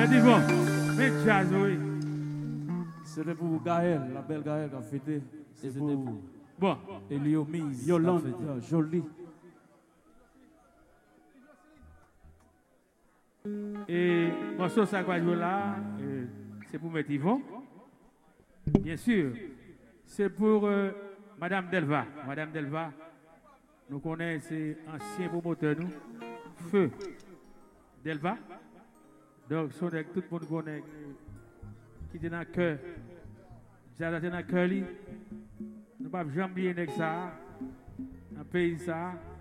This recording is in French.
Mais bon, mais jazz, oui. C'était pour Gaël, la belle Gaël qui a fêté. C'était pour Bon, Eliomise, Yolande, jolie. et morceau Sagwayo là, c'est pour mettre Yvon. Bien sûr, c'est pour Madame Delva. Madame Delva, nous connaissons, c'est ancien promoteur, nous. Feu Delva. Donc, tout le monde connaît qui est dans le cœur. J'ai dans le cœur, nous ne pouvons jamais oublier ça, un pays ça.